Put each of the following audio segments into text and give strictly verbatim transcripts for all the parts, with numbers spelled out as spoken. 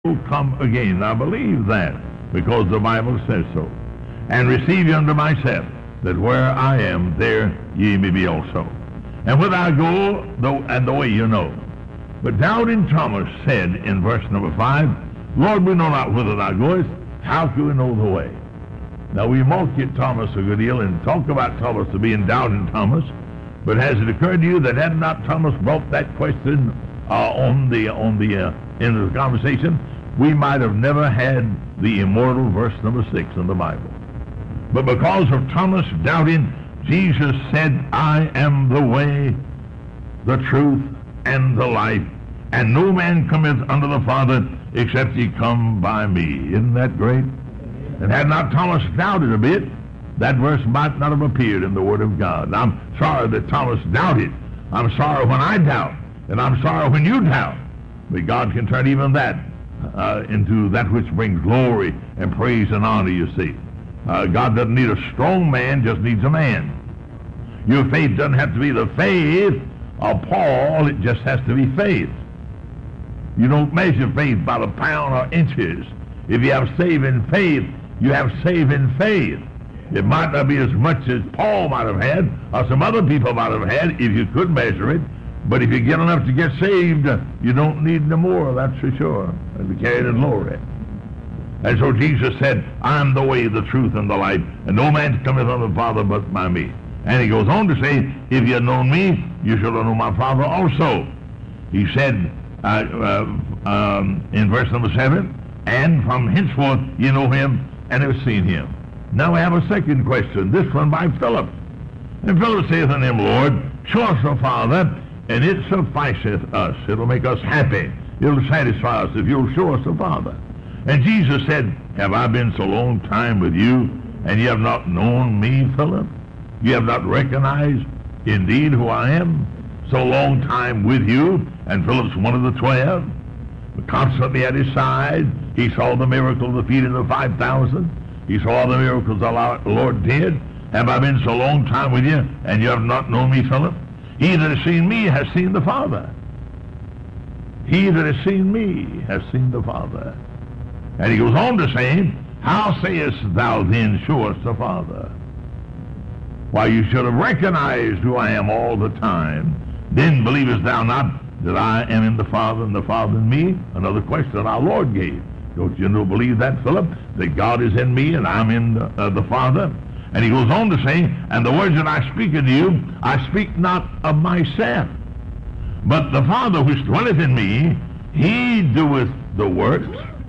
will come again. I believe that because the Bible says so. And receive you unto myself, that where I am, there ye may be also. And whither I go, though, and the way you know. But doubting Thomas said in verse number five, Lord, we know not whither thou goest. How can we know the way? Now we market Thomas a good deal and talk about Thomas to being doubting Thomas. But has it occurred to you that had not Thomas brought that question uh, on the on the uh, end of the conversation, we might have never had the immortal verse number six in the Bible. But because of Thomas doubting, Jesus said, I am the way, the truth, and the life, and no man cometh unto the Father except he come by me. Isn't that great? And had not Thomas doubted a bit, that verse might not have appeared in the Word of God. And I'm sorry that Thomas doubted. I'm sorry when I doubt, and I'm sorry when you doubt. But God can turn even that uh, into that which brings glory and praise and honor, you see. Uh, God doesn't need a strong man, just needs a man. Your faith doesn't have to be the faith of Paul, it just has to be faith. You don't measure faith by the pound or inches. If you have saving faith, you have saving faith. It might not be as much as Paul might have had, or some other people might have had, if you could measure it. But if you get enough to get saved, you don't need no more, that's for sure, to carry the glory. And so Jesus said, I am the way, the truth, and the life, and no man cometh unto the Father but by me. And he goes on to say, if you had known me, you should have known my Father also. He said uh, uh, um, in verse number seven, and from henceforth you know him and have seen him. Now we have a second question, this one by Philip. And Philip saith unto him, Lord, show us the Father, and it sufficeth us. It'll make us happy. It'll satisfy us if you'll show us the Father. And Jesus said, have I been so long time with you, and you have not known me, Philip? You have not recognized indeed who I am? So long time with you, and Philip's one of the twelve, constantly at his side. He saw the miracle of the feeding of the five thousand. He saw the miracles the Lord did. Have I been so long time with you, and you have not known me, Philip? He that has seen me has seen the Father. He that has seen me has seen the Father. And he goes on to say, how sayest thou then, show us the Father? Why, you should have recognized who I am all the time. Then believest thou not that I am in the Father and the Father in me? Another question our Lord gave. Don't you know, believe that, Philip? That God is in me and I'm in the, uh, the Father? And he goes on to say, and the words that I speak unto you, I speak not of myself, but the Father which dwelleth in me, he doeth the works.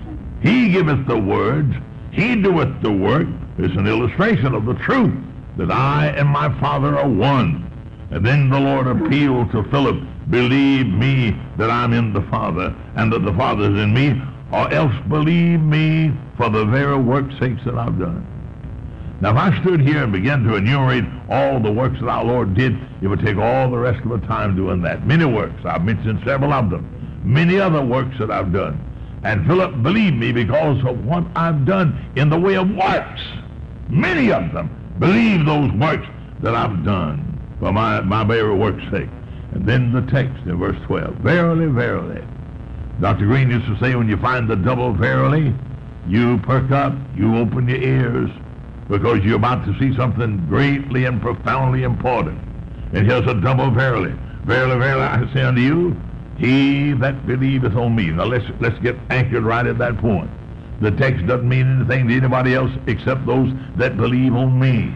He giveth the words. He doeth the work. It's an illustration of the truth that I and my Father are one. And then the Lord appealed to Philip, believe me that I'm in the Father and that the Father is in me, or else believe me for the very work's sakes that I've done. Now, if I stood here and began to enumerate all the works that our Lord did, it would take all the rest of the time doing that. Many works. I've mentioned several of them. Many other works that I've done. And Philip, believe me because of what I've done in the way of works. Many of them. Believe those works that I've done for my, my very work's sake. And then the text in verse twelve. Verily, verily. Doctor Green used to say, when you find the double verily, you perk up, you open your ears, because you're about to see something greatly and profoundly important. And here's a double verily. Verily, verily, I say unto you, he that believeth on me. Now let's, let's get anchored right at that point. The text doesn't mean anything to anybody else except those that believe on me.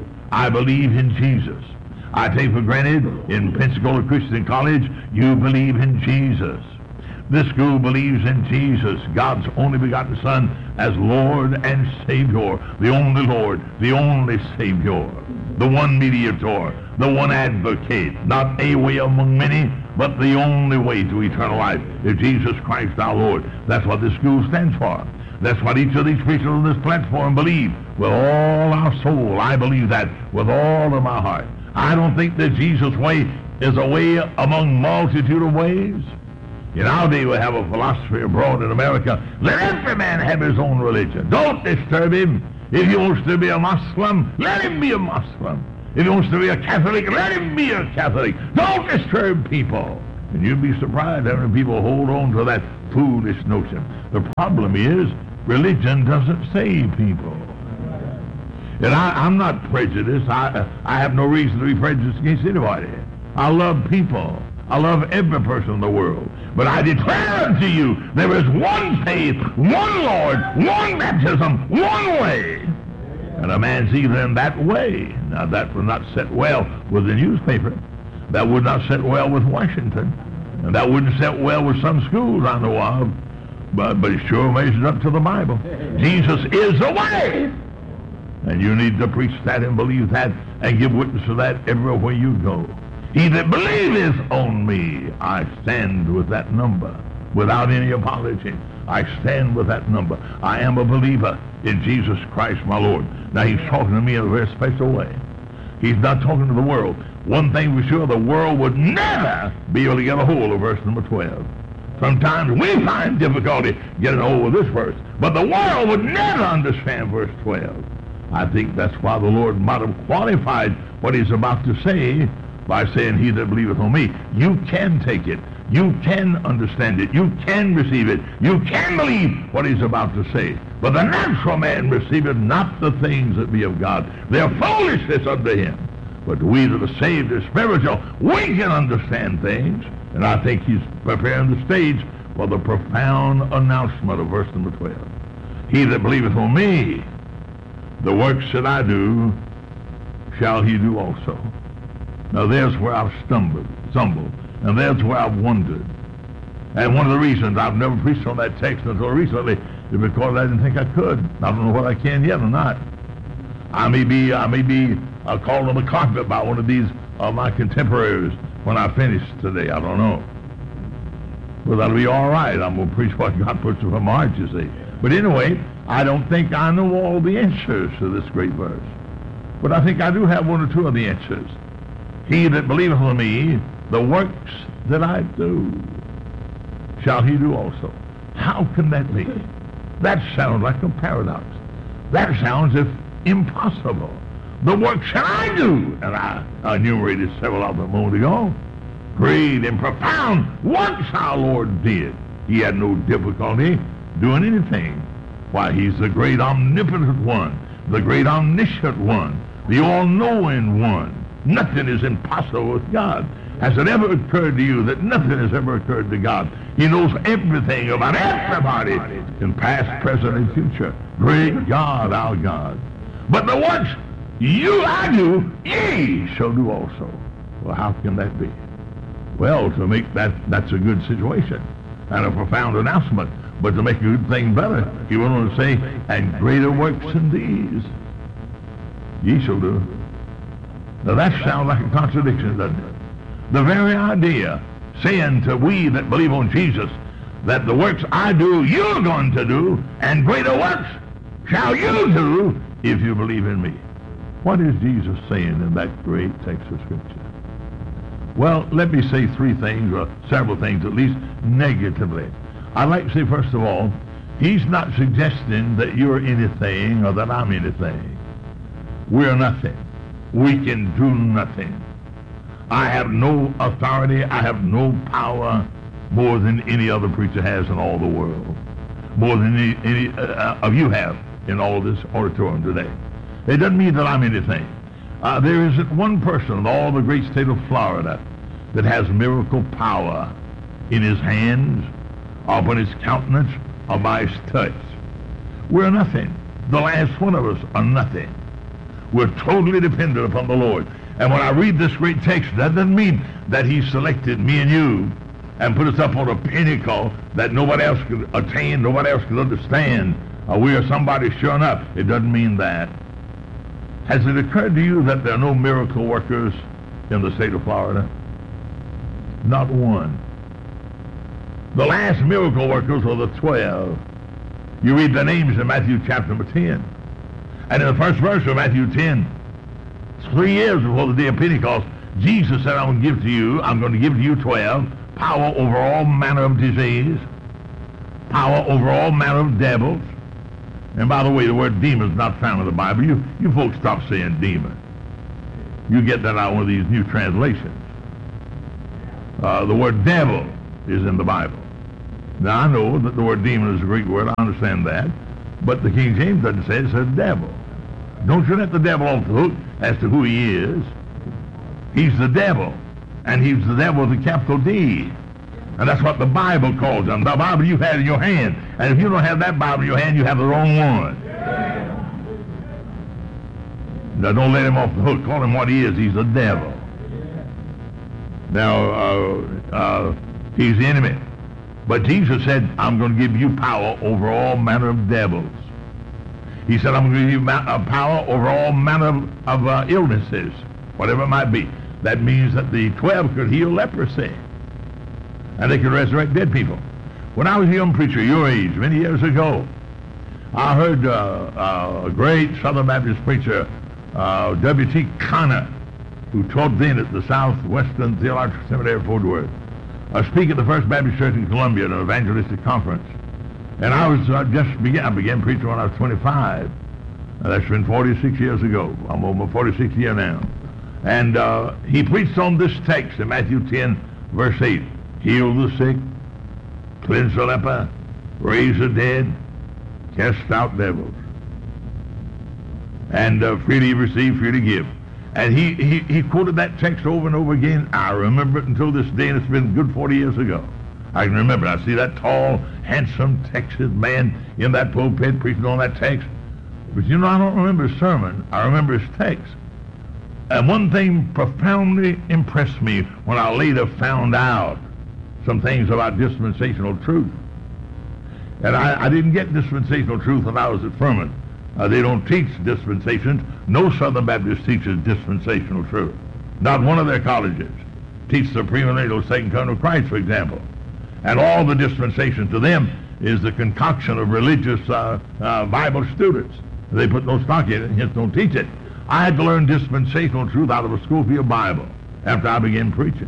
I believe in Jesus. I take for granted in Pensacola Christian College, you believe in Jesus. This school believes in Jesus, God's only begotten Son, as Lord and Savior, the only Lord, the only Savior, the one mediator, the one advocate, not a way among many, but the only way to eternal life is Jesus Christ our Lord. That's what this school stands for. That's what each of these preachers on this platform believe. With all our soul, I believe that with all of my heart. I don't think that Jesus' way is a way among multitude of ways. In our day, we have a philosophy abroad in America, let every man have his own religion. Don't disturb him. If he wants to be a Muslim, let him be a Muslim. If he wants to be a Catholic, let him be a Catholic. Don't disturb people. And you'd be surprised how many people hold on to that foolish notion. The problem is, religion doesn't save people. And I, I'm not prejudiced. I, I have no reason to be prejudiced against anybody. I love people. I love every person in the world. But I declare unto you, there is one faith, one Lord, one baptism, one way. And a man's either in that way. Now that would not sit well with the newspaper. That would not sit well with Washington. And that wouldn't sit well with some schools I know of. But, but it sure measures up to the Bible. Jesus is the way. And you need to preach that and believe that and give witness to that everywhere you go. He that believeth on me, I stand with that number without any apology. I stand with that number. I am a believer in Jesus Christ my Lord. Now he's talking to me in a very special way. He's not talking to the world. One thing for sure, the world would never be able to get a hold of verse number twelve. Sometimes we find difficulty getting a hold of this verse, but the world would never understand verse twelve. I think that's why the Lord might have qualified what he's about to say by saying, he that believeth on me. You can take it. You can understand it. You can receive it. You can believe what he's about to say. But the natural man receiveth not the things that be of God. They are foolishness unto him. But we that are saved are spiritual. We can understand things. And I think he's preparing the stage for the profound announcement of verse number twelve. He that believeth on me, the works that I do, shall he do also. Now there's where I've stumbled, stumbled, and there's where I've wondered. And one of the reasons I've never preached on that text until recently is because I didn't think I could. I don't know whether I can yet or not. I may be, I may be uh, called on the carpet by one of these of uh, my contemporaries when I finish today. I don't know. But that'll be all right. I'm going to preach what God puts in my heart, you see. But anyway, I don't think I know all the answers to this great verse. But I think I do have one or two of the answers. He that believeth on me, the works that I do, shall he do also. How can that be? That sounds like a paradox. That sounds as if impossible. The works that I do, and I enumerated several of them a moment ago, great and profound works our Lord did. He had no difficulty doing anything. Why, he's the great omnipotent one, the great omniscient one, the all-knowing one. Nothing is impossible with God. Has it ever occurred to you that nothing has ever occurred to God? He knows everything about everybody in past, present, and future. Great God, our God. But the works you I do, ye shall do also. Well, how can that be? Well, to make that, that's a good situation and a profound announcement. But to make a good thing better, he went on to say, and greater works than these ye shall do. Now that sounds like a contradiction, doesn't it? The very idea, saying to we that believe on Jesus, that the works I do, you're going to do, and greater works shall you do if you believe in me. What is Jesus saying in that great text of Scripture? Well, let me say three things, or several things at least, negatively. I'd like to say, first of all, he's not suggesting that you're anything or that I'm anything. We're nothing. We can do nothing. I have no authority, I have no power more than any other preacher has in all the world. More than any, any uh, of you have in all this auditorium today. It doesn't mean that I'm anything. Uh, there isn't one person in all the great state of Florida that has miracle power in his hands, or upon his countenance, or by his touch. We're nothing. The last one of us are nothing. We're totally dependent upon the Lord. And when I read this great text, that doesn't mean that he selected me and you and put us up on a pinnacle that nobody else could attain, nobody else could understand. Uh, we are somebody sure enough. It doesn't mean that. Has it occurred to you that there are no miracle workers in the state of Florida? Not one. The last miracle workers were the twelve. You read their names in Matthew chapter number ten. And in the first verse of Matthew ten, three years before the day of Pentecost, Jesus said, I'm going to give to you, I'm going to give to you twelve, power over all manner of disease, power over all manner of devils. And by the way, the word demon is not found in the Bible. You, you folks stop saying demon. You get that out of one of these new translations. uh, the word devil is in the Bible. Now, I know that the word demon is a Greek word. I understand that. But the King James doesn't say it. It says devil. Don't you let the devil off the hook as to who he is. He's the devil. And he's the devil with a capital D. And that's what the Bible calls him. The Bible you had in your hand. And if you don't have that Bible in your hand, you have the wrong one. Now, don't let him off the hook. Call him what he is. He's the devil. Now, uh, uh, he's the enemy. But Jesus said, I'm going to give you power over all manner of devils. He said, I'm going to give you uh, power over all manner of, of uh, illnesses, whatever it might be. That means that the twelve could heal leprosy. And they could resurrect dead people. When I was a young preacher, your age, many years ago, I heard uh, uh, a great Southern Baptist preacher, uh, W T Conner, who taught then at the Southwestern Theological Seminary of Fort Worth, uh, speak at the First Baptist Church in Columbia at an evangelistic conference. And I was uh, just began, I began preaching when I was twenty-five. Uh, that's been forty-six years ago. I'm on my forty-sixth year now. And uh, he preached on this text in Matthew ten, verse eight. Heal the sick, cleanse the leper, raise the dead, cast out devils. And uh, freely receive, freely give. And he, he, he quoted that text over and over again. I remember it until this day, and it's been good forty years ago. I can remember it. I see that tall, handsome Texas man in that pulpit preaching on that text. But you know, I don't remember his sermon. I remember his text. And one thing profoundly impressed me when I later found out some things about dispensational truth. And I, I didn't get dispensational truth when I was at Furman. Uh, they don't teach dispensations. No Southern Baptist teaches dispensational truth. Not one of their colleges teach the premillennial second coming of Christ, for example. And all the dispensation to them is the concoction of religious uh, uh, Bible students. They put no stock in it, and hence don't teach it. I had to learn dispensational truth out of a Schofield Bible after I began preaching.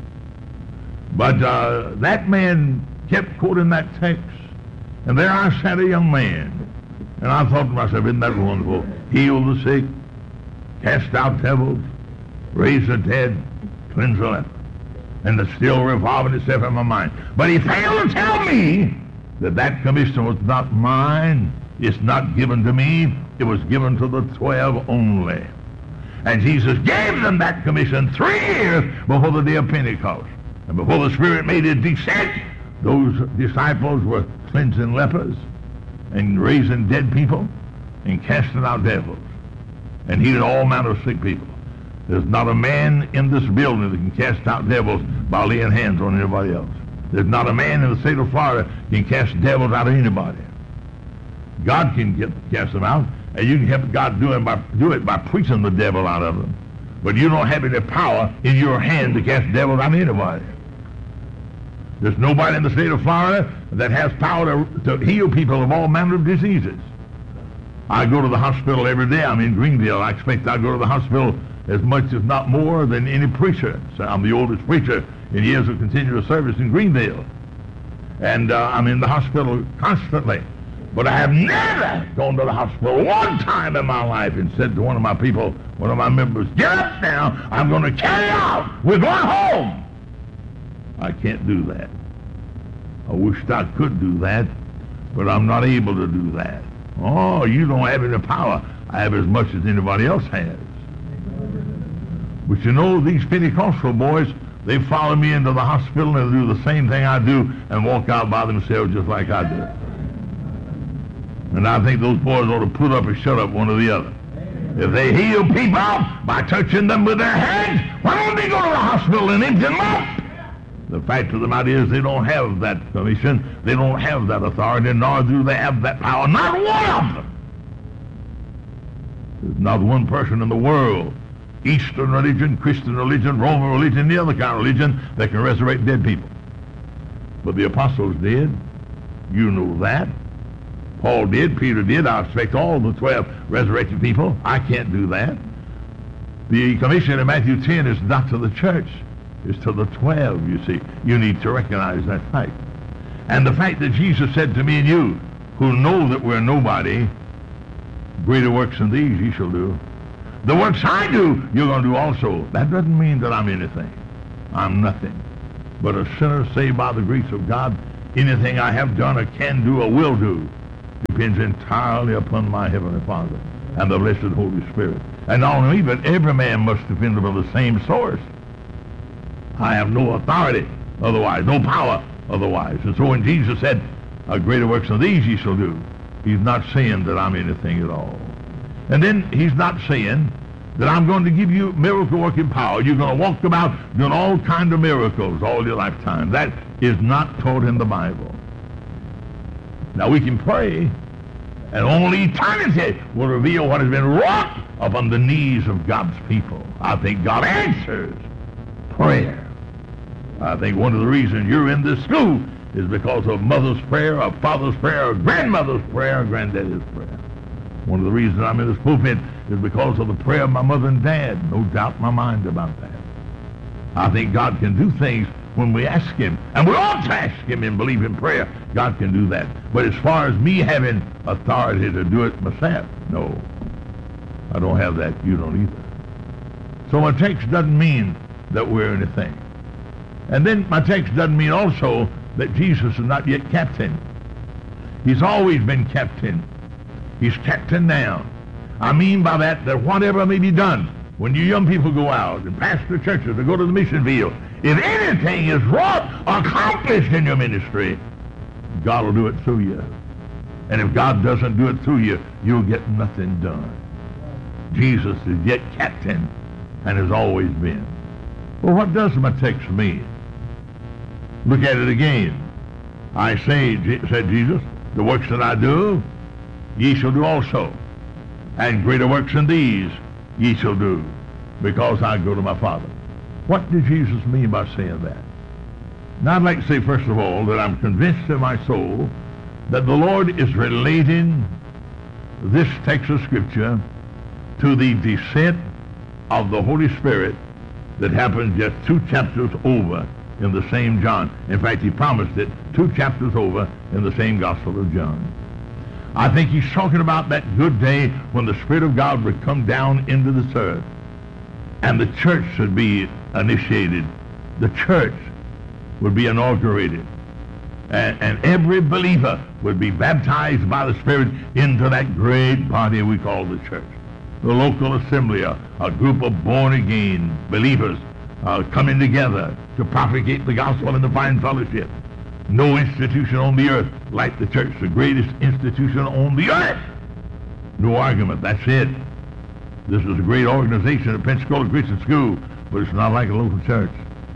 But uh, that man kept quoting that text, and there I sat, a young man, and I thought to myself, isn't that wonderful? Heal the sick, cast out devils, raise the dead, cleanse the leper. And it's still revolving itself in my mind. But he failed to tell me that that commission was not mine. It's not given to me. It was given to the twelve only. And Jesus gave them that commission three years before the day of Pentecost. And before the Spirit made his descent, those disciples were cleansing lepers and raising dead people and casting out devils and healing all manner of sick people. There's not a man in this building that can cast out devils by laying hands on anybody else. There's not a man in the state of Florida can cast devils out of anybody. God can get, cast them out, and you can help God do it, by, do it by preaching the devil out of them. But you don't have any power in your hand to cast devils out of anybody. There's nobody in the state of Florida that has power to, to heal people of all manner of diseases. I go to the hospital every day. I'm in Greenville. I expect I go to the hospital as much, if not more, than any preacher. So I'm the oldest preacher in years of continuous service in Greenville. And uh, I'm in the hospital constantly. But I have never gone to the hospital one time in my life and said to one of my people, one of my members, get up now, I'm going to carry out, we're going home. I can't do that. I wished I could do that, but I'm not able to do that. Oh, you don't have any power. I have as much as anybody else has. But you know, these Pentecostal boys, they follow me into the hospital and do the same thing I do and walk out by themselves just like I do. And I think those boys ought to put up or shut up, one or the other. If they heal people by touching them with their hands, why don't they go to the hospital and empty them up? The fact of the matter is they don't have that commission, they don't have that authority, nor do they have that power. Not one of them. There's not one person in the world, Eastern religion, Christian religion, Roman religion, any other kind of religion, that can resurrect dead people. But the apostles did. You know that. Paul did, Peter did. I expect all the twelve resurrected people. I can't do that. The commission in Matthew ten is not to the church. It's to the twelve, you see. You need to recognize that fact. And the fact that Jesus said to me and you, who know that we're nobody, greater works than these ye shall do. The works I do, you're going to do also. That doesn't mean that I'm anything. I'm nothing. but a sinner saved by the grace of God. Anything I have done or can do or will do depends entirely upon my Heavenly Father and the blessed Holy Spirit. And not only me, but every man must depend upon the same source. I have no authority otherwise, no power otherwise. And so when Jesus said, a greater works than these ye shall do, he's not saying that I'm anything at all. And then he's not saying that I'm going to give you miracle working power. You're going to walk about doing all kinds of miracles all your lifetime. That is not taught in the Bible. Now we can pray, and only eternity will reveal what has been wrought upon the knees of God's people. I think God answers prayer. I think one of the reasons you're in this school is because of mother's prayer, or father's prayer, or grandmother's prayer, or granddaddy's prayer. One of the reasons I'm in this pulpit is because of the prayer of my mother and dad. No doubt in my mind about that. I think God can do things when we ask him, and we ought to ask him and believe in prayer. God can do that. But as far as me having authority to do it myself, no. I don't have that. You don't either. So my text doesn't mean that we're anything. And then my text doesn't mean also that Jesus is not yet captain. He's always been captain. He's captain now. I mean by that that whatever may be done, when you young people go out and pastor churches or go to the mission field, if anything is wrought or accomplished in your ministry, God will do it through you. And if God doesn't do it through you, you'll get nothing done. Jesus is yet captain and has always been. Well, what does my text mean? Look at it again. I say, said Jesus, the works that I do, ye shall do also. And greater works than these ye shall do, because I go to my Father. What did Jesus mean by saying that? Now I'd like to say, first of all, that I'm convinced in my soul that the Lord is relating this text of Scripture to the descent of the Holy Spirit that happened just two chapters over in the same John. In fact, he promised it two chapters over in the same Gospel of John. I think he's talking about that good day when the Spirit of God would come down into this earth and the church should be initiated. The church would be inaugurated. And, and every believer would be baptized by the Spirit into that great body we call the church. The local assembly, a, a group of born-again believers uh, coming together to propagate the gospel and to find fellowship. No institution on the earth like the church, the greatest institution on the earth. No argument, that's it. This is a great organization at Pensacola Christian School, but it's not like a local church.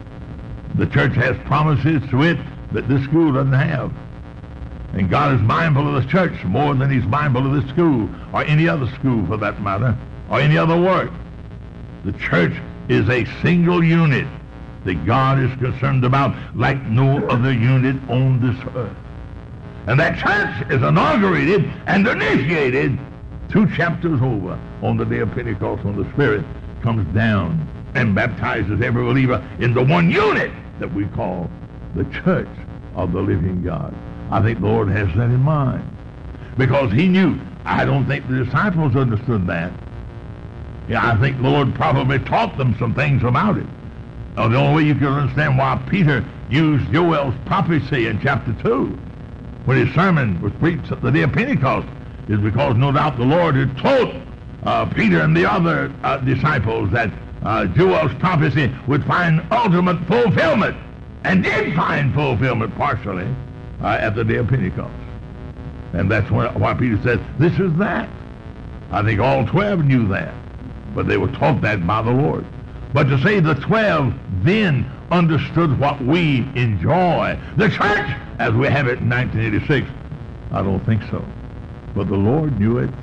The church has promises to it that this school doesn't have. And God is mindful of the church more than he's mindful of this school, or any other school for that matter, or any other work. The church is a single unit that God is concerned about like no other unit on this earth. And that church is inaugurated and initiated two chapters over on the day of Pentecost, when the Spirit comes down and baptizes every believer in the one unit that we call the church of the living God. I think the Lord has that in mind, because he knew. I don't think the disciples understood that. Yeah, I think the Lord probably taught them some things about it. Now, the only way you can understand why Peter used Joel's prophecy in chapter two when his sermon was preached at the day of Pentecost is because no doubt the Lord had taught uh, Peter and the other uh, disciples that uh, Joel's prophecy would find ultimate fulfillment, and did find fulfillment partially uh, at the day of Pentecost. And that's why Peter said, this is that. I think all twelve knew that, but they were taught that by the Lord. But to say the twelve then understood what we enjoy, the church as we have it in nineteen eighty-six, I don't think so. But the Lord knew it.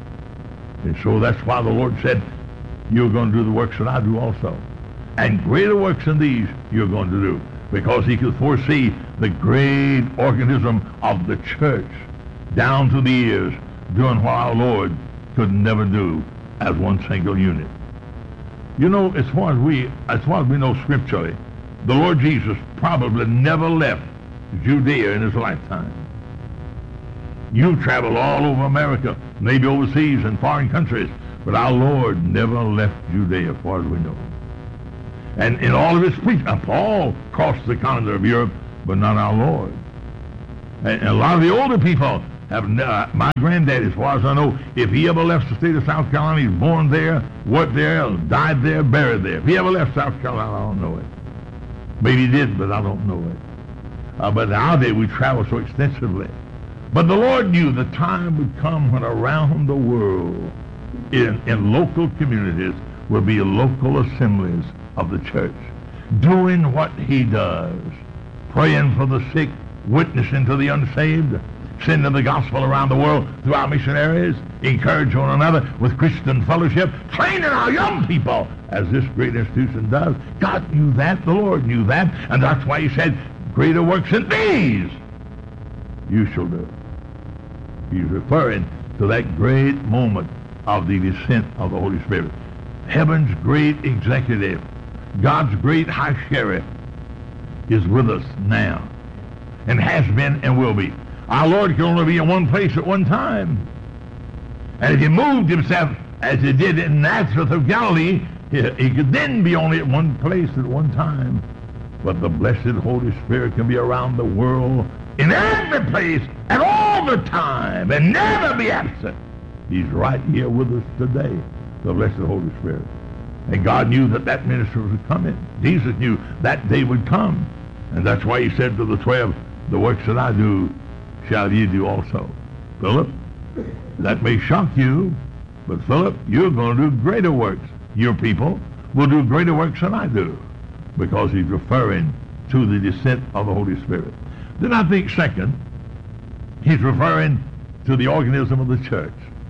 And so that's why the Lord said, you're going to do the works that I do also. And greater works than these you're going to do. Because he could foresee the great organism of the church down to the ears, doing what our Lord could never do as one single unit. You know, as far as we, as far as we know scripturally, the Lord Jesus probably never left Judea in his lifetime. You travel all over America, maybe overseas in foreign countries, but our Lord never left Judea, as far as we know. And in all of his preaching, now Paul crossed the continent of Europe, but not our Lord. And, and a lot of the older people have, uh, my granddad, as far as I know, if he ever left the state of South Carolina, he's born there, worked there, died there, buried there. If he ever left South Carolina, I don't know it. Maybe he did, but I don't know it. Uh, but nowadays we travel so extensively. But the Lord knew the time would come when around the world, in, in local communities, will be local assemblies of the church, doing what he does, praying for the sick, witnessing to the unsaved, sending the gospel around the world through our missionaries, encourage one another with Christian fellowship, training our young people as this great institution does. God knew that, the Lord knew that, and that's why he said, greater works than these you shall do. He's referring to that great moment of the descent of the Holy Spirit. Heaven's great executive, God's great high sheriff, is with us now, and has been and will be. Our Lord can only be in one place at one time. And if he moved himself as he did in Nazareth of Galilee, he, he could then be only at one place at one time. But the blessed Holy Spirit can be around the world in every place at all the time and never be absent. He's right here with us today, the blessed Holy Spirit. And God knew that that minister was coming. Jesus knew that day would come. And that's why he said to the twelve, the works that I do shall ye do also. Philip, that may shock you, but Philip, you're going to do greater works. Your people will do greater works than I do, because he's referring to the descent of the Holy Spirit. Then I think, second, he's referring to the organism of the church.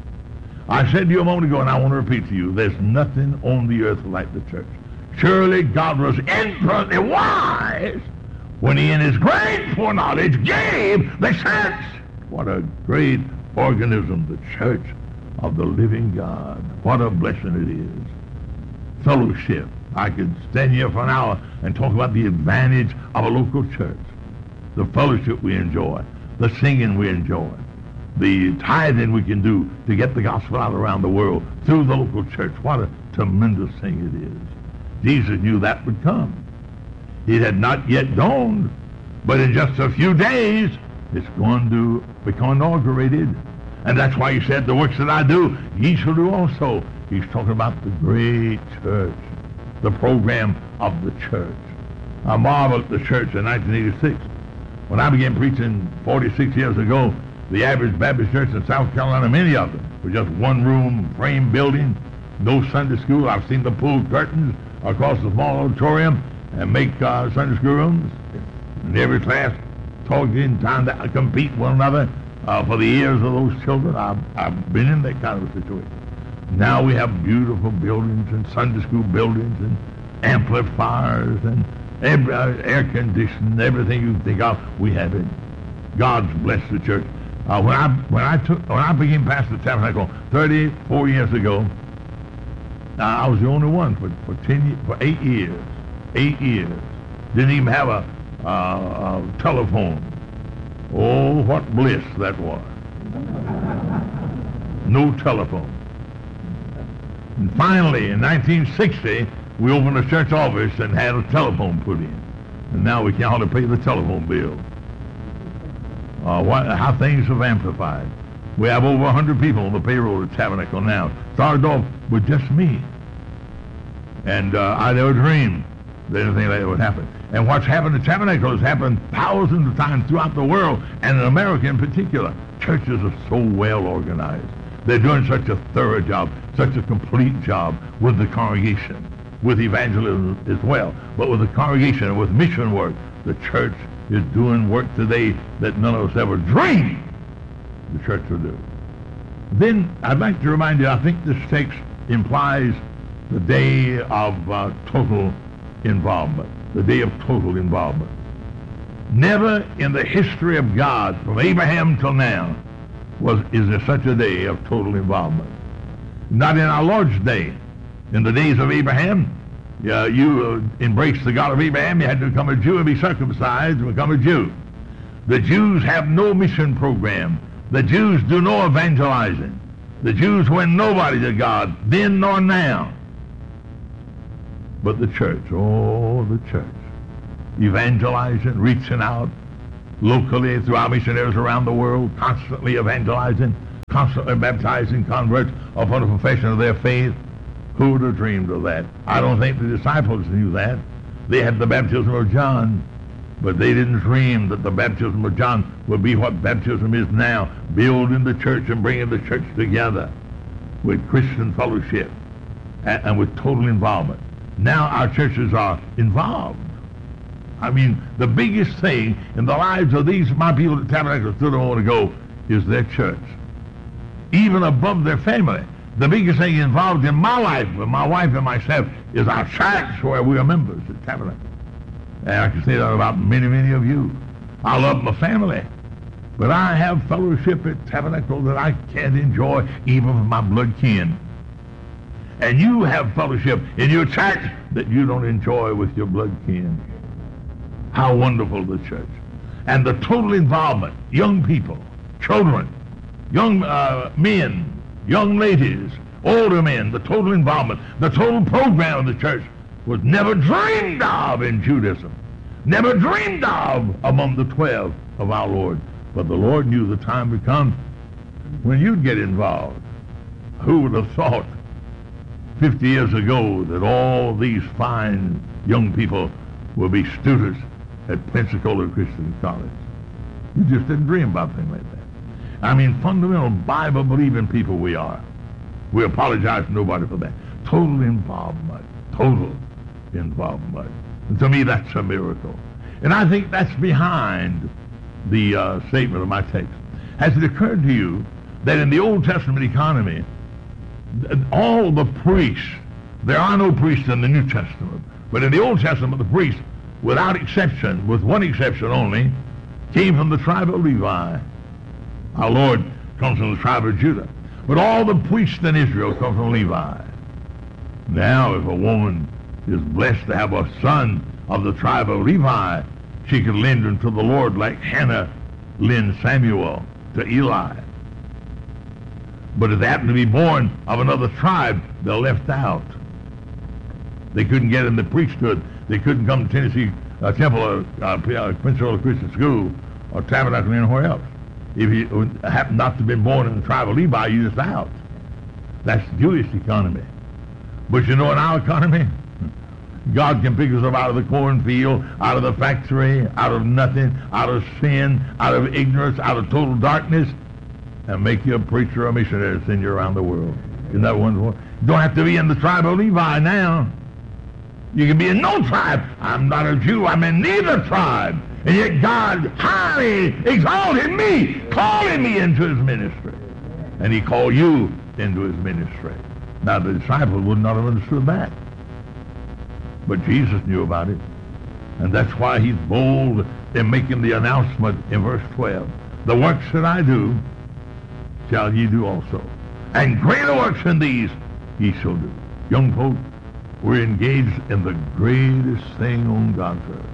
I said to you a moment ago, and I want to repeat to you, there's nothing on the earth like the church. Surely God was infinitely wise when he in his great foreknowledge gave the church. What a great organism, the church of the living God. What a blessing it is. Fellowship. I could stand here for an hour and talk about the advantage of a local church. The fellowship we enjoy, the singing we enjoy, the tithing we can do to get the gospel out around the world through the local church. What a tremendous thing it is. Jesus knew that would come. It had not yet dawned, but in just a few days, it's going to become inaugurated. And that's why he said, the works that I do, ye shall do also. He's talking about the great church, the program of the church. I marveled at the church in nineteen eighty-six. When I began preaching forty-six years ago, the average Baptist church in South Carolina, many of them, were just one-room frame building, no Sunday school. I've seen them pull curtains across the small auditorium and make uh, Sunday school rooms. And every class talking, trying to compete with one another uh, for the ears of those children. I've, I've been in that kind of a situation. Now we have beautiful buildings and Sunday school buildings and amplifiers and every, uh, air conditioning, everything you can think of, we have it. God's blessed the church. Uh, when I when I took when I became pastor of the Tabernacle thirty-four years ago, uh, I was the only one for for ten for eight years. Eight years. Didn't even have a, uh, a telephone. Oh, what bliss that was. No telephone. And finally, in nineteen sixty, we opened a church office and had a telephone put in. And now we can hardly pay the telephone bill. Uh, what, how things have amplified. We have over one hundred people on the payroll at Tabernacle now. Started off with just me. And uh, I never dreamed that anything like that would happen. And what's happened at Tabernacle has happened thousands of times throughout the world, and in America in particular. Churches are so well organized. They're doing such a thorough job, such a complete job with the congregation, with evangelism as well, but with the congregation and with mission work. The church is doing work today that none of us ever dreamed the church will do. Then I'd like to remind you, I think this text implies the day of uh, total involvement, the day of total involvement. Never in the history of God, from Abraham till now, was is there such a day of total involvement. Not in our Lord's day. In the days of Abraham, uh, you uh, embraced the God of Abraham, you had to become a Jew and be circumcised and become a Jew. The Jews have no mission program. The Jews do no evangelizing. The Jews win nobody to God, then nor now. but the church. Oh, the church. Evangelizing, reaching out locally through our missionaries around the world, constantly evangelizing, constantly baptizing converts upon a profession of their faith. Who would have dreamed of that? I don't think the disciples knew that. They had the baptism of John, but they didn't dream that the baptism of John would be what baptism is now, building the church and bringing the church together with Christian fellowship and, and with total involvement. Now our churches are involved. I mean, the biggest thing in the lives of these, my people at Tabernacle still don't want to go, is their church. Even above their family. The biggest thing involved in my life with my wife and myself is our church where we are members at Tabernacle. And I can say that about many, many of you. I love my family, but I have fellowship at Tabernacle that I can't enjoy even with my blood kin. And you have fellowship in your church that you don't enjoy with your blood kin. How wonderful the church. And the total involvement, young people, children, young uh, men, young ladies, older men, the total involvement, the total program of the church was never dreamed of in Judaism, never dreamed of among the twelve of our Lord. But the Lord knew the time would come when you'd get involved. Who would have thought fifty years ago that all these fine young people will be students at Pensacola Christian College? You just didn't dream about things like that. I mean, fundamental Bible-believing people we are. We apologize to nobody for that. Total involvement. Total involvement. And to me, that's a miracle. And I think that's behind the uh, statement of my text. Has it occurred to you that in the Old Testament economy, all the priests, there are no priests in the New Testament, but in the Old Testament, the priests, without exception, with one exception only, came from the tribe of Levi. Our Lord comes from the tribe of Judah. But all the priests in Israel come from Levi. Now, if a woman is blessed to have a son of the tribe of Levi, she could lend him to the Lord like Hannah lent Samuel to Eli. But if they happen to be born of another tribe, they're left out. They couldn't get in the priesthood. They couldn't come to Tennessee uh, Temple or uh, Pensacola Christian School or Tabernacle anywhere else. If you happen not to have been born in the tribe of Levi, you're just out. That's Jewish economy. But you know, in our economy, God can pick us up out of the cornfield, out of the factory, out of nothing, out of sin, out of ignorance, out of total darkness, and make you a preacher or a missionary to send you around the world. Isn't that wonderful? You don't have to be in the tribe of Levi now. You can be in no tribe. I'm not a Jew. I'm in neither tribe. And yet God highly exalted me, calling me into his ministry. And he called you into his ministry. Now the disciples would not have understood that. But Jesus knew about it. And that's why he's bold in making the announcement in verse twelve. The works that I do shall ye do also. And greater works than these ye shall do. Young folk, we're engaged in the greatest thing on God's earth.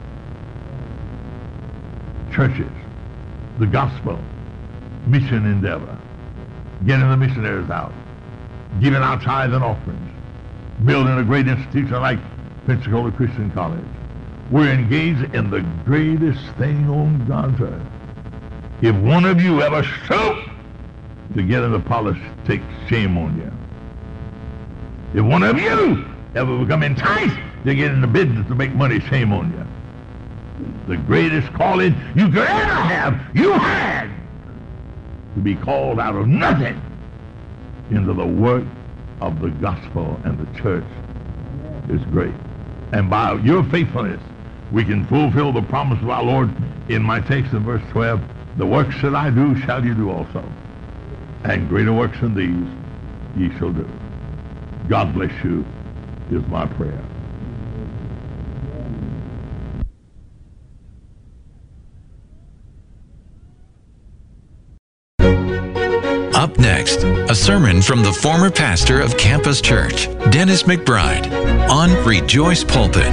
Churches, the gospel, mission endeavor, getting the missionaries out, giving our tithe and offerings, building a great institution like Pensacola Christian College. We're engaged in the greatest thing on God's earth. If one of you ever stoop to get into politics, shame on you. If one of you ever become enticed to get into business to make money, shame on you. The greatest calling you could ever have, you had, to be called out of nothing into the work of the gospel and the church is great. And by your faithfulness, we can fulfill the promise of our Lord in my text in verse twelve. The works that I do shall you do also, and greater works than these ye shall do. God bless you is my prayer. Up next, a sermon from the former pastor of Campus Church, Dennis McBride, on Rejoice Pulpit.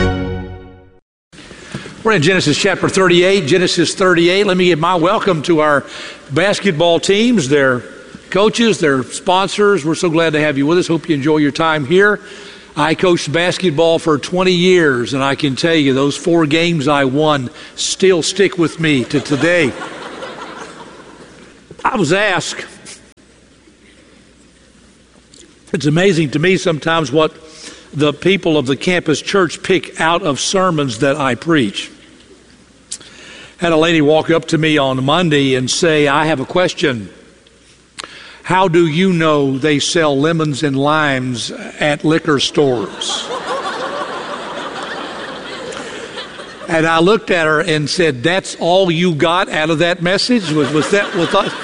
We're in Genesis chapter thirty-eight. Genesis thirty-eight. Let me give my welcome to our basketball teams, their coaches, their sponsors. We're so glad to have you with us. Hope you enjoy your time here. I coached basketball for twenty years, and I can tell you those four games I won still stick with me to today. I was asked, it's amazing to me sometimes what the people of the campus church pick out of sermons that I preach. Had a lady walk up to me on Monday and say, I have a question. How do you know they sell lemons and limes at liquor stores? And I looked at her and said, that's all you got out of that message? Was, was that was that?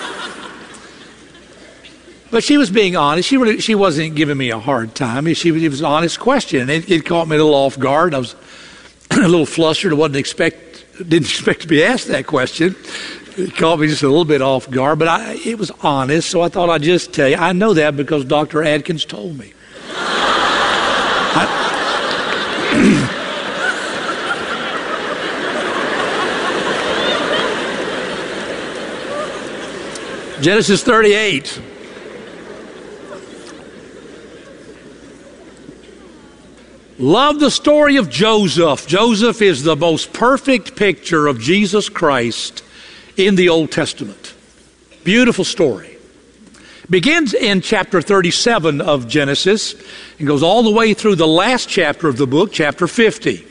But she was being honest. She really, she wasn't giving me a hard time. She, it was an honest question. It, it caught me a little off guard. I was a little flustered. I wasn't expect, didn't expect to be asked that question. It caught me just a little bit off guard, but I, it was honest, so I thought I'd just tell you. I know that because Doctor Adkins told me. I, Genesis thirty-eight. Love the story of Joseph. Joseph is the most perfect picture of Jesus Christ in the Old Testament. Beautiful story. Begins in chapter thirty-seven of Genesis and goes all the way through the last chapter of the book, chapter fifty.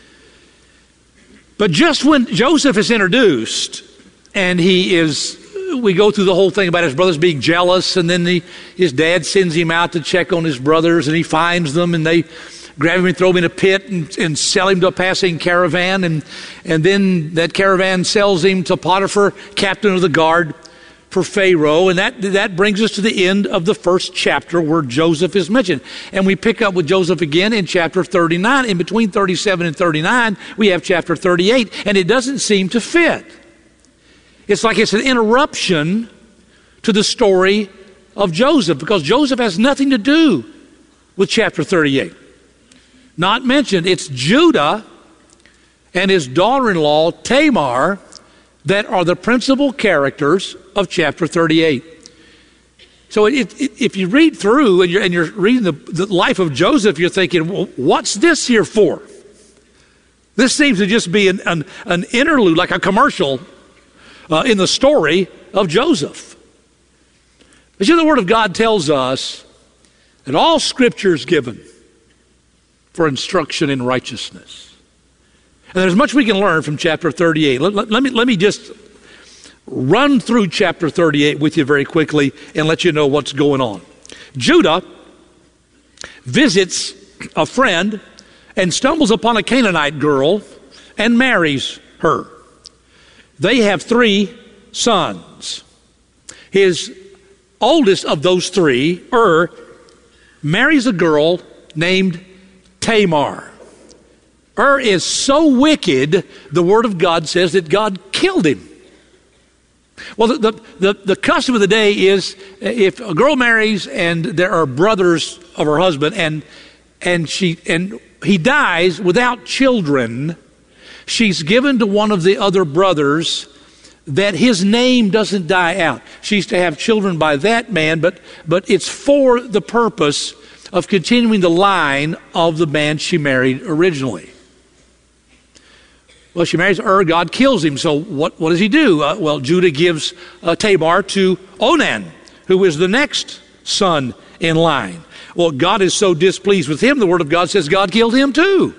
But just when Joseph is introduced and he is, we go through the whole thing about his brothers being jealous, and then the, his dad sends him out to check on his brothers, and he finds them, and they grab him and throw him in a pit and, and sell him to a passing caravan. And, and then that caravan sells him to Potiphar, captain of the guard for Pharaoh. And that, that brings us to the end of the first chapter where Joseph is mentioned. And we pick up with Joseph again in chapter thirty-nine. In between thirty-seven and thirty-nine, we have chapter thirty-eight. And it doesn't seem to fit. It's like it's an interruption to the story of Joseph, because Joseph has nothing to do with chapter thirty-eight. Not mentioned. It's Judah and his daughter-in-law Tamar that are the principal characters of chapter thirty-eight. So it, it, if you read through and you're, and you're reading the, the life of Joseph, you're thinking, well, what's this here for? This seems to just be an, an, an interlude, like a commercial uh, in the story of Joseph. But you know, the Word of God tells us that all Scripture is given for instruction in righteousness. And there's much we can learn from chapter thirty-eight. Let, let, let, me, let me just run through chapter thirty-eight with you very quickly and let you know what's going on. Judah visits a friend and stumbles upon a Canaanite girl and marries her. They have three sons. His oldest of those three, Er, marries a girl named Tamar. Er is so wicked, the Word of God says that God killed him. Well, the, the, the, the custom of the day is if a girl marries and there are brothers of her husband and and she and he dies without children, she's given to one of the other brothers that his name doesn't die out. She's to have children by that man, but but it's for the purpose of continuing the line of the man she married originally. Well, she marries Er, God kills him. So what, what does he do? Uh, well, Judah gives uh, Tamar to Onan, who is the next son in line. Well, God is so displeased with him, the Word of God says God killed him too.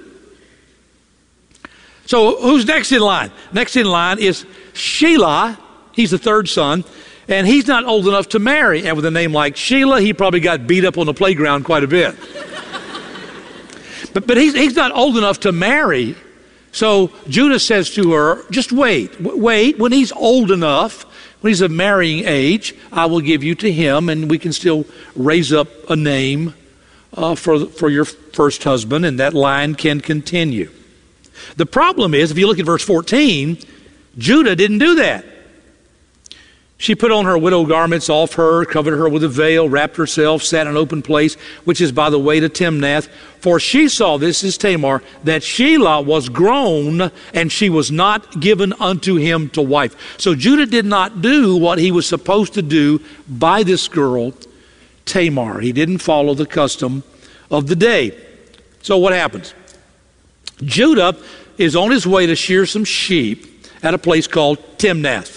So who's next in line? Next in line is Shelah. He's the third son. And he's not old enough to marry. And with a name like Sheila, he probably got beat up on the playground quite a bit. but but he's, he's not old enough to marry. So Judah says to her, just wait. Wait. When he's old enough, when he's of marrying age, I will give you to him, and we can still raise up a name uh, for, for your first husband, and that line can continue. The problem is, if you look at verse fourteen, Judah didn't do that. She put on her widow garments off her, covered her with a veil, wrapped herself, sat in an open place, which is by the way to Timnath. For she saw, this is Tamar, that Shelah was grown, and she was not given unto him to wife. So Judah did not do what he was supposed to do by this girl, Tamar. He didn't follow the custom of the day. So what happens? Judah is on his way to shear some sheep at a place called Timnath.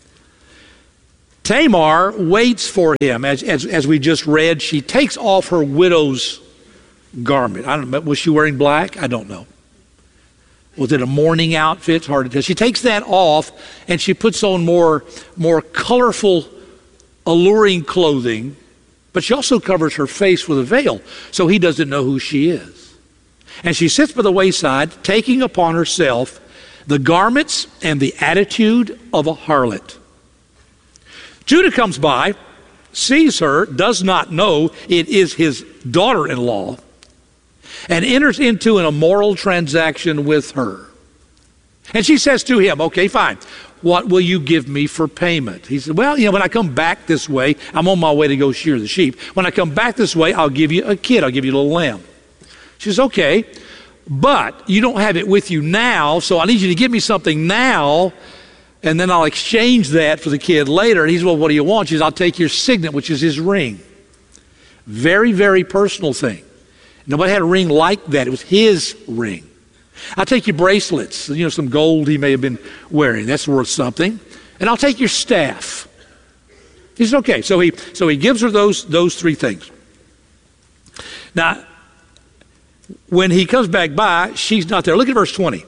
Tamar waits for him. As, as, as we just read, she takes off her widow's garment. I don't know, was she wearing black? I don't know. Was it a mourning outfit? It's hard to tell. She takes that off and she puts on more, more colorful, alluring clothing, but she also covers her face with a veil so he doesn't know who she is. And she sits by the wayside, taking upon herself the garments and the attitude of a harlot. Judah comes by, sees her, does not know it is his daughter-in-law, and enters into an immoral transaction with her. And she says to him, okay, fine, what will you give me for payment? He said, well, you know, when I come back this way, I'm on my way to go shear the sheep. When I come back this way, I'll give you a kid, I'll give you a little lamb. She says, okay, but you don't have it with you now, so I need you to give me something now, and then I'll exchange that for the kid later. And he says, well, what do you want? She says, I'll take your signet, which is his ring. Very, very personal thing. Nobody had a ring like that. It was his ring. I'll take your bracelets, you know, some gold he may have been wearing. That's worth something. And I'll take your staff. He says, okay. So he, so he gives her those, those three things. Now, when he comes back by, she's not there. Look at verse twenty.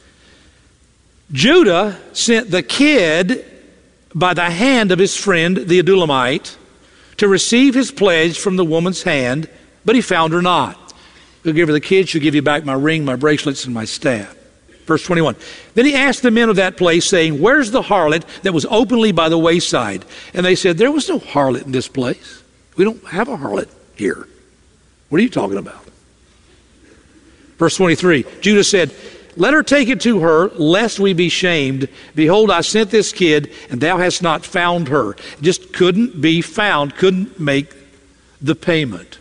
Judah sent the kid by the hand of his friend, the Adulamite, to receive his pledge from the woman's hand, but he found her not. He'll give her the kid, she'll give you back my ring, my bracelets, and my staff. Verse twenty-one. Then he asked the men of that place, saying, where's the harlot that was openly by the wayside? And they said, there was no harlot in this place. We don't have a harlot here. What are you talking about? Verse twenty-three. Judah said, let her take it to her, lest we be shamed. Behold, I sent this kid, and thou hast not found her. Just couldn't be found, couldn't make the payment.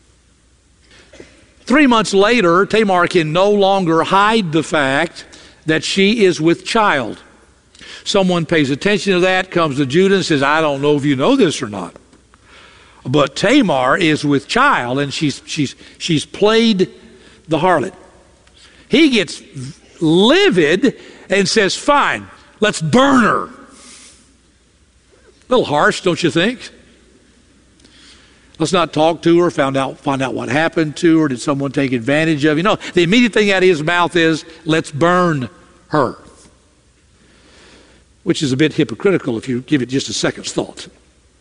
Three months later, Tamar can no longer hide the fact that she is with child. Someone pays attention to that, comes to Judah and says, I don't know if you know this or not, but Tamar is with child, and she's, she's, she's played the harlot. He gets livid and says, fine, let's burn her. A little harsh, don't you think? Let's not talk to her, find out, find out what happened to her. Did someone take advantage of you? No, the immediate thing out of his mouth is, let's burn her. Which is a bit hypocritical if you give it just a second's thought.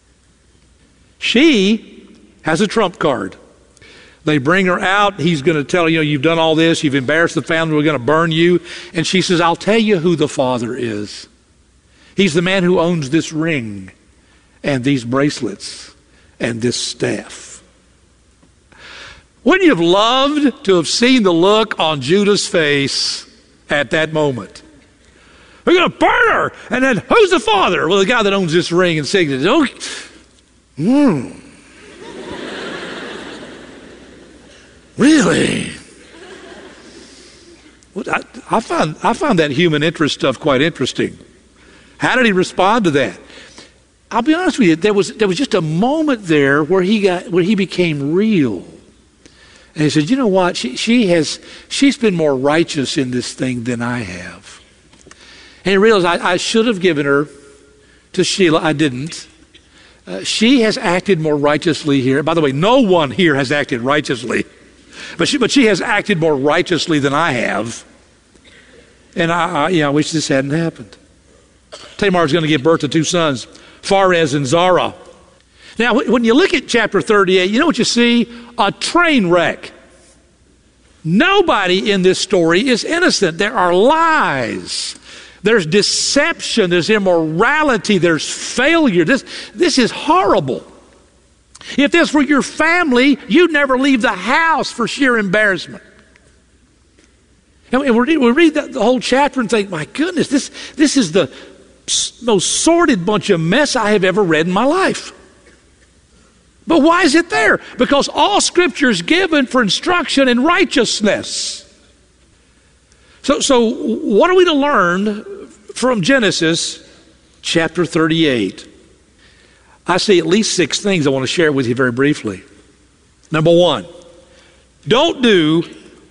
She has a trump card. They bring her out. He's going to tell her, you know, you've done all this. You've embarrassed the family. We're going to burn you. And she says, I'll tell you who the father is. He's the man who owns this ring and these bracelets and this staff. Wouldn't you have loved to have seen the look on Judah's face at that moment? We're going to burn her. And then who's the father? Well, the guy that owns this ring and signet. Oh, hmm. Really? Well, I, I, found, I found that human interest stuff quite interesting. How did he respond to that? I'll be honest with you, there was, there was just a moment there where he, got, where he became real. And he said, you know what, she, she has, she's been more righteous in this thing than I have. And he realized, I, I should have given her to Sheila, I didn't. Uh, she has acted more righteously here. By the way, no one here has acted righteously. But she, but she has acted more righteously than I have. And I, I, you know, I wish this hadn't happened. Tamar is going to give birth to two sons, Pharez and Zara. Now, when you look at chapter thirty-eight, you know what you see? A train wreck. Nobody in this story is innocent. There are lies. There's deception. There's immorality. There's failure. This, this is horrible. If this were your family, you'd never leave the house for sheer embarrassment. And we read the whole chapter and think, my goodness, this, this is the most sordid bunch of mess I have ever read in my life. But why is it there? Because all Scripture is given for instruction in righteousness. So, so what are we to learn from Genesis chapter thirty-eight? I see at least six things I want to share with you very briefly. Number one, don't do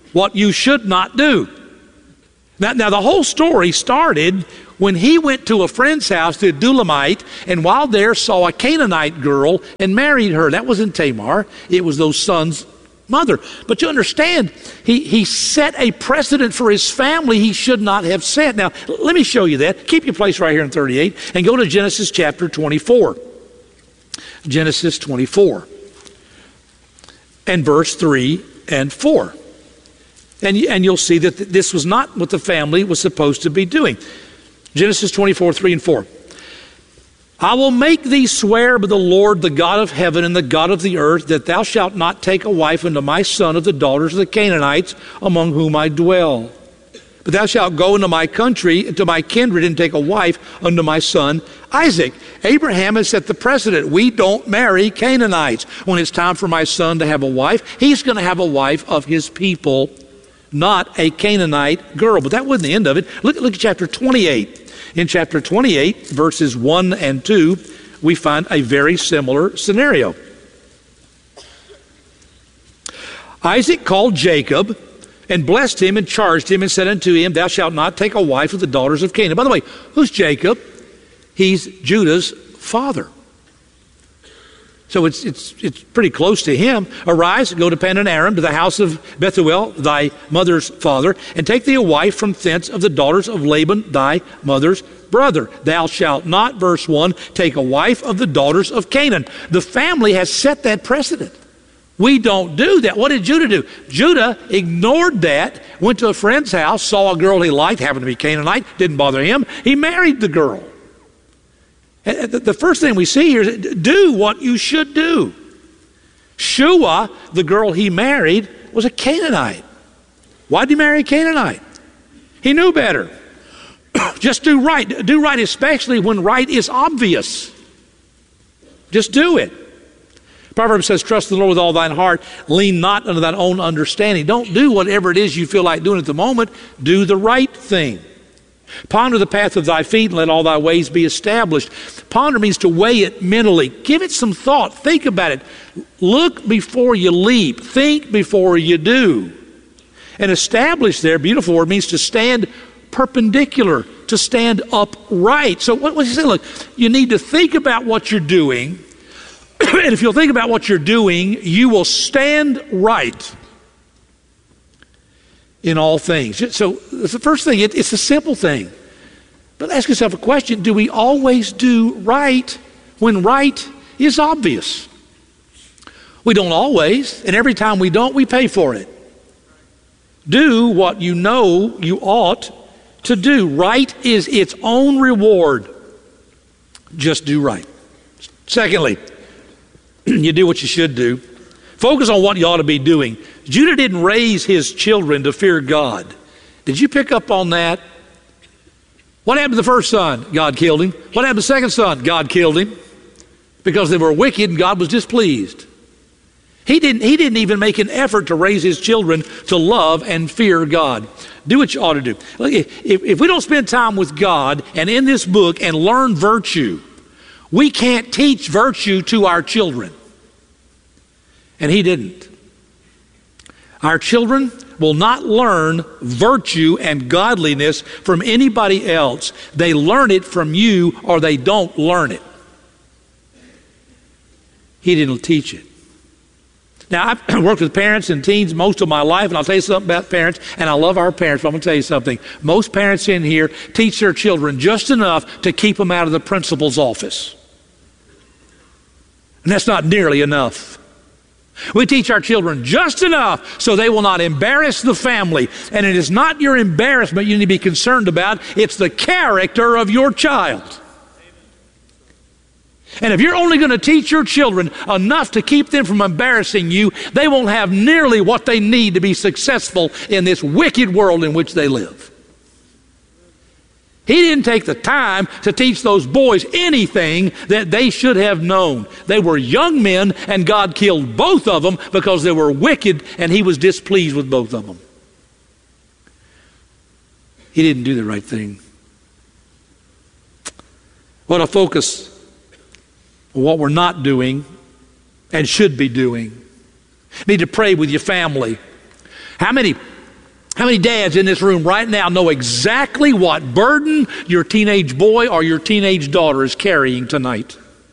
what you should not do. Now, now the whole story started when he went to a friend's house, the Adulamite, and while there saw a Canaanite girl and married her. That wasn't Tamar. It was those sons' mother. But you understand, he, he set a precedent for his family he should not have set. Now, let me show you that. Keep your place right here in thirty-eight and go to Genesis chapter twenty-four. Genesis twenty-four and verse three and four. And, and you'll see that this was not what the family was supposed to be doing. Genesis twenty-four, three and four. I will make thee swear by the Lord, the God of heaven and the God of the earth, that thou shalt not take a wife unto my son of the daughters of the Canaanites, among whom I dwell. But thou shalt go into my country, into my kindred, and take a wife unto my son Isaac. Abraham has set the precedent. We don't marry Canaanites. When it's time for my son to have a wife, he's going to have a wife of his people, not a Canaanite girl. But that wasn't the end of it. Look, look at chapter twenty-eight. In chapter twenty-eight, verses one and two, we find a very similar scenario. Isaac called Jacob and blessed him and charged him and said unto him, thou shalt not take a wife of the daughters of Canaan. By the way, who's Jacob? He's Judah's father. So it's it's it's pretty close to him. Arise, go to Padan Aram, to the house of Bethuel, thy mother's father, and take thee a wife from thence of the daughters of Laban, thy mother's brother. Thou shalt not, verse one, take a wife of the daughters of Canaan. The family has set that precedent. We don't do that. What did Judah do? Judah ignored that, went to a friend's house, saw a girl he liked, happened to be Canaanite, didn't bother him. He married the girl. The first thing we see here is do what you should do. Shua, the girl he married, was a Canaanite. Why did he marry a Canaanite? He knew better. Just do right. Do right, especially when right is obvious. Just do it. Proverbs says, trust in the Lord with all thine heart. Lean not unto thine own understanding. Don't do whatever it is you feel like doing at the moment. Do the right thing. Ponder the path of thy feet and let all thy ways be established. Ponder means to weigh it mentally. Give it some thought. Think about it. Look before you leap. Think before you do. And establish there, beautiful word, means to stand perpendicular, to stand upright. So what was he saying? Look, you need to think about what you're doing. And if you'll think about what you're doing, you will stand right in all things. So the first thing, it, it's a simple thing. But ask yourself a question. Do we always do right when right is obvious? We don't always. And every time we don't, we pay for it. Do what you know you ought to do. Right is its own reward. Just do right. Secondly, you do what you should do. Focus on what you ought to be doing. Judah didn't raise his children to fear God. Did you pick up on that? What happened to the first son? God killed him. What happened to the second son? God killed him. Because they were wicked and God was displeased. He didn't, he didn't even make an effort to raise his children to love and fear God. Do what you ought to do. Look, if, if we don't spend time with God and in this book and learn virtue, we can't teach virtue to our children. And he didn't. Our children will not learn virtue and godliness from anybody else. They learn it from you or they don't learn it. He didn't teach it. Now, I've worked with parents and teens most of my life, and I'll tell you something about parents, and I love our parents, but I'm going to tell you something. Most parents in here teach their children just enough to keep them out of the principal's office. And that's not nearly enough. We teach our children just enough so they will not embarrass the family. And it is not your embarrassment you need to be concerned about. It's the character of your child. And if you're only going to teach your children enough to keep them from embarrassing you, they won't have nearly what they need to be successful in this wicked world in which they live. He didn't take the time to teach those boys anything that they should have known. They were young men, and God killed both of them because they were wicked, and he was displeased with both of them. He didn't do the right thing. What a focus on what we're not doing and should be doing. Need to pray with your family. How many How many dads in this room right now know exactly what burden your teenage boy or your teenage daughter is carrying tonight?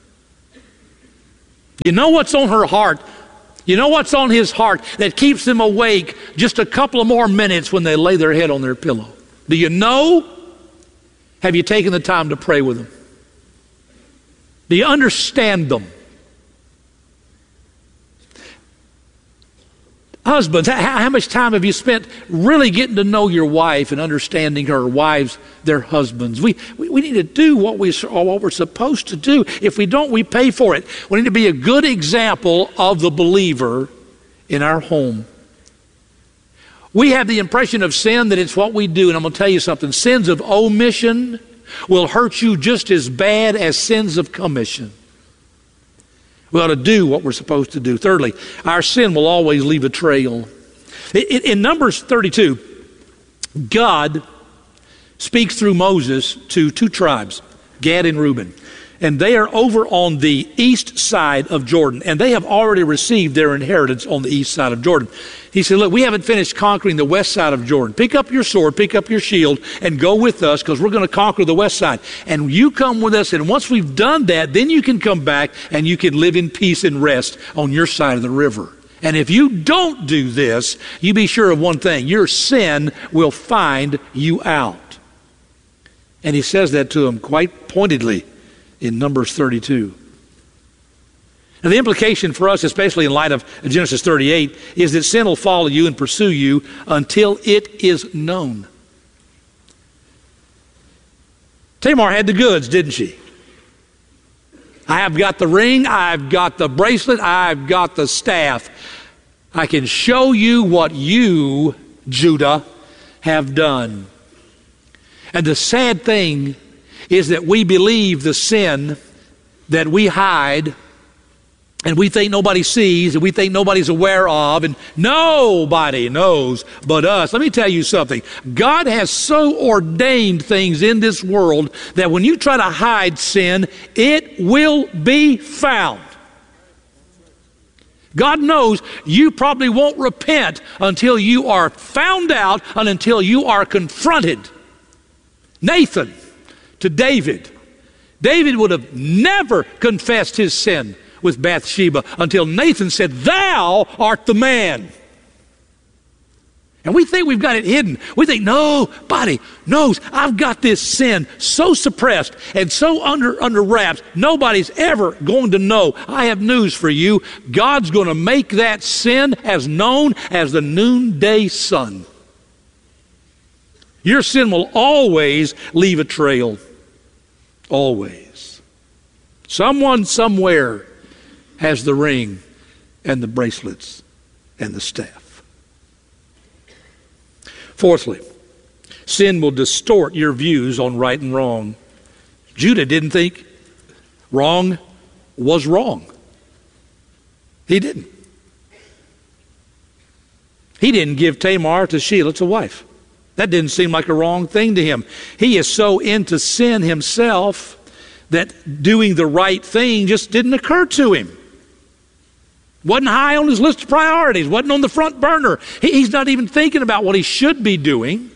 You know what's on her heart. You know what's on his heart that keeps them awake just a couple of more minutes when they lay their head on their pillow. Do you know? Have you taken the time to pray with them? Do you understand them? Husbands, how, how much time have you spent really getting to know your wife and understanding her? Wives, their husbands. We, we, we need to do what, we, what we're supposed to do. If we don't, we pay for it. We need to be a good example of the believer in our home. We have the impression of sin that it's what we do, and I'm going to tell you something. Sins of omission will hurt you just as bad as sins of commission. We ought to do what we're supposed to do. Thirdly, our sin will always leave a trail. In, in Numbers thirty-two, God speaks through Moses to two tribes, Gad and Reuben. And they are over on the east side of Jordan. And they have already received their inheritance on the east side of Jordan. He said, look, we haven't finished conquering the west side of Jordan. Pick up your sword, pick up your shield, and go with us, because we're going to conquer the west side. And you come with us, and once we've done that, then you can come back and you can live in peace and rest on your side of the river. And if you don't do this, you be sure of one thing. Your sin will find you out. And he says that to them quite pointedly in Numbers thirty-two. Now, the implication for us, especially in light of Genesis thirty-eight, is that sin will follow you and pursue you until it is known. Tamar had the goods, didn't she? I have got the ring, I've got the bracelet, I've got the staff. I can show you what you, Judah, have done. And the sad thing is that we believe the sin that we hide and we think nobody sees and we think nobody's aware of and nobody knows but us. Let me tell you something. God has so ordained things in this world that when you try to hide sin, it will be found. God knows you probably won't repent until you are found out and until you are confronted. Nathan to David. David would have never confessed his sin with Bathsheba until Nathan said, "Thou art the man." And we think we've got it hidden. We think nobody knows. I've got this sin so suppressed and so under, under wraps, nobody's ever going to know. I have news for you. God's going to make that sin as known as the noonday sun. Your sin will always leave a trail. Always. Someone somewhere has the ring and the bracelets and the staff. Fourthly, sin will distort your views on right and wrong. Judah didn't think wrong was wrong. He didn't. He didn't give Tamar to Shelah to wife. That didn't seem like a wrong thing to him. He is so into sin himself that doing the right thing just didn't occur to him. Wasn't high on his list of priorities. Wasn't on the front burner. He, he's not even thinking about what he should be doing.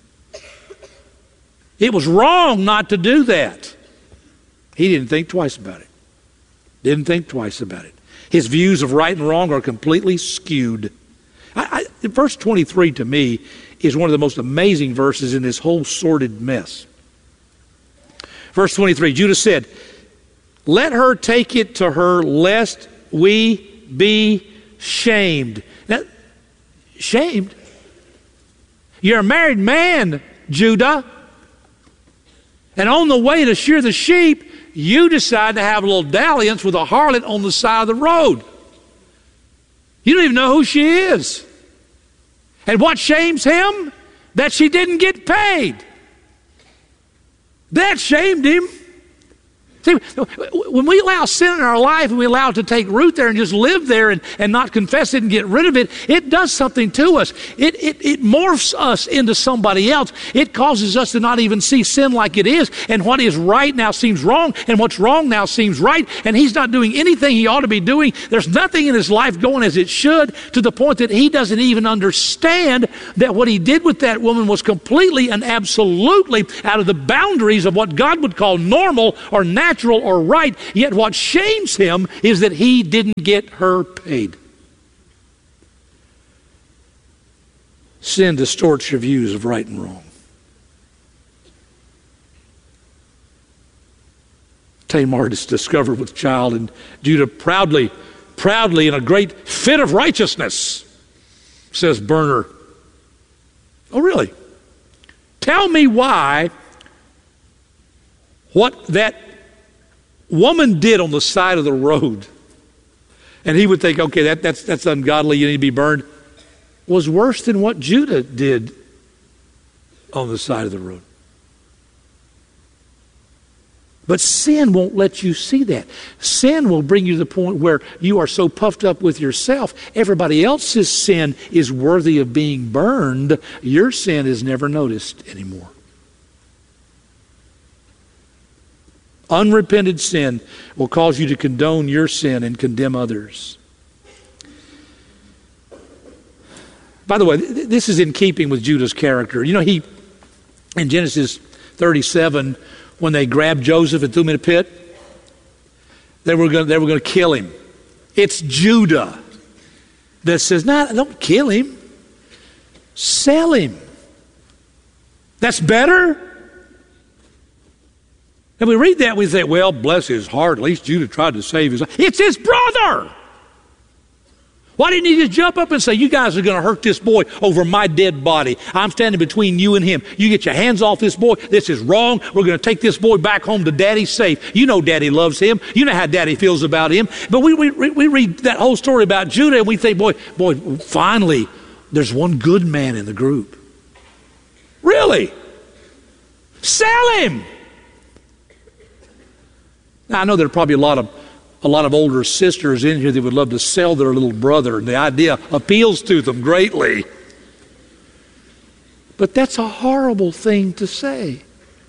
It was wrong not to do that. He didn't think twice about it. Didn't think twice about it. His views of right and wrong are completely skewed. I, I, verse twenty-three to me is one of the most amazing verses in this whole sordid mess. Verse twenty-three, Judah said, "Let her take it to her, lest we be shamed." Now, shamed? You're a married man, Judah. And on the way to shear the sheep, you decide to have a little dalliance with a harlot on the side of the road. You don't even know who she is. And what shames him? That she didn't get paid. That shamed him. See, when we allow sin in our life and we allow it to take root there and just live there and, and not confess it and get rid of it, it does something to us. It, it, it morphs us into somebody else. It causes us to not even see sin like it is, and what is right now seems wrong, and what's wrong now seems right, and he's not doing anything he ought to be doing. There's nothing in his life going as it should, to the point that he doesn't even understand that what he did with that woman was completely and absolutely out of the boundaries of what God would call normal or natural or right. Yet what shames him is that he didn't get her paid. Sin distorts your views of right and wrong. Tamar is discovered with child, and Judah proudly, proudly in a great fit of righteousness says, burn her. Oh, really? Tell me why what that woman did on the side of the road, and he would think, okay, that, that's, that's ungodly, you need to be burned, was worse than what Judah did on the side of the road. But sin won't let you see that. Sin will bring you to the point where you are so puffed up with yourself, everybody else's sin is worthy of being burned. Your sin is never noticed anymore. Unrepented sin will cause you to condone your sin and condemn others. By the way, th- this is in keeping with Judah's character. You know, he, in Genesis thirty-seven, when they grabbed Joseph and threw him in a pit, they were going they were going to kill him. It's Judah that says, no, nah, don't kill him. Sell him. That's better? And we read that, we say, well, bless his heart, at least Judah tried to save his life. It's his brother. Why didn't he just jump up and say, you guys are going to hurt this boy over my dead body. I'm standing between you and him. You get your hands off this boy. This is wrong. We're going to take this boy back home to daddy safe. You know daddy loves him. You know how daddy feels about him. But we, we, we read that whole story about Judah and we think, boy, boy, finally, there's one good man in the group. Really? Sell him. Now, I know there are probably a lot of a lot of older sisters in here that would love to sell their little brother, and the idea appeals to them greatly. But that's a horrible thing to say.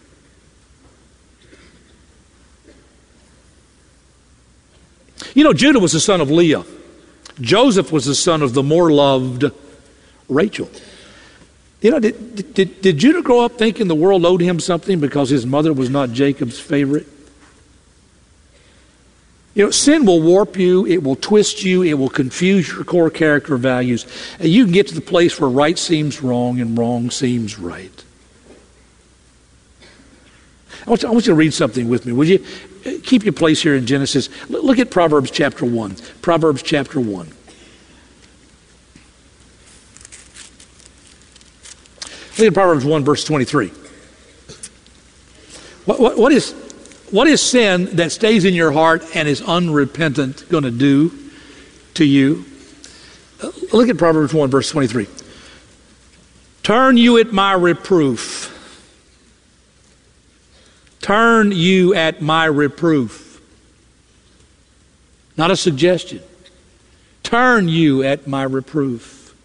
You know, Judah was the son of Leah. Joseph was the son of the more loved Rachel. You know, did, did, did Judah grow up thinking the world owed him something because his mother was not Jacob's favorite? You know, sin will warp you, it will twist you, it will confuse your core character values. And you can get to the place where right seems wrong and wrong seems right. I want you, I want you to read something with me, would you? Keep your place here in Genesis. Look at Proverbs chapter one. Proverbs chapter one. Look at Proverbs one, verse twenty-three. What, what, what is... What is sin that stays in your heart and is unrepentant going to do to you? Look at Proverbs one, verse twenty-three. Turn you at my reproof. Turn you at my reproof. Not a suggestion. Turn you at my reproof.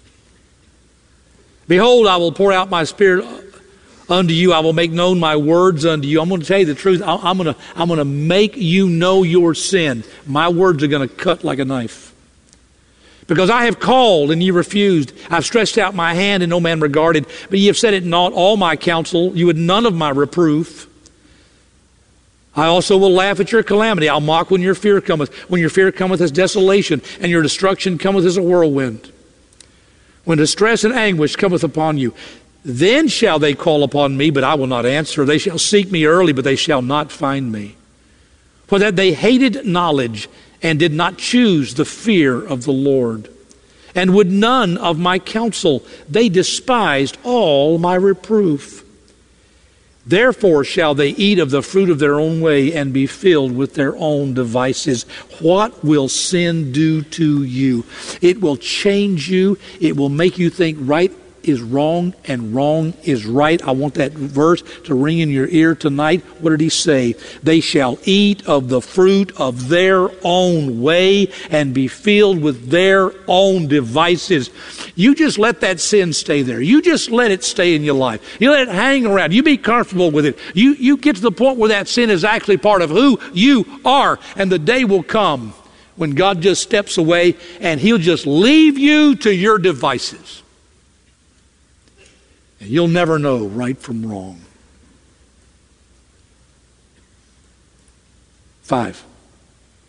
Behold, I will pour out my spirit unto you. I will make known my words unto you. I'm going to tell you the truth. I'm going to, I'm going to make you know your sin. My words are going to cut like a knife. Because I have called and ye refused. I've stretched out my hand and no man regarded. But ye have set it not all my counsel. You had none of my reproof. I also will laugh at your calamity. I'll mock when your fear cometh. When your fear cometh as desolation, and your destruction cometh as a whirlwind. When distress and anguish cometh upon you, then shall they call upon me, but I will not answer. They shall seek me early, but they shall not find me. For that they hated knowledge and did not choose the fear of the Lord, and would none of my counsel. They despised all my reproof. Therefore shall they eat of the fruit of their own way and be filled with their own devices. What will sin do to you? It will change you. It will make you think right is wrong and wrong is right. I want that verse to ring in your ear tonight. What did he say? They shall eat of the fruit of their own way and be filled with their own devices. You just let that sin stay there. You just let it stay in your life. You let it hang around. You be comfortable with it. You, you get to the point where that sin is actually part of who you are. And the day will come when God just steps away and he'll just leave you to your devices. And you'll never know right from wrong. Five.